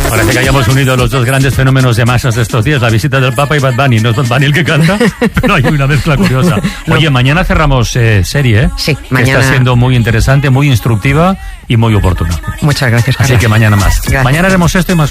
Parece que hayamos unido los dos grandes fenómenos de masas de estos días, la visita del Papa y Bad Bunny. No es Bad Bunny el que canta, pero hay una mezcla curiosa. Oye, mañana cerramos serie, ¿eh? Sí, que mañana. está siendo muy interesante, muy instructiva y muy oportuna. Muchas gracias, Carlos. Así que mañana más. Gracias. Mañana haremos esto y más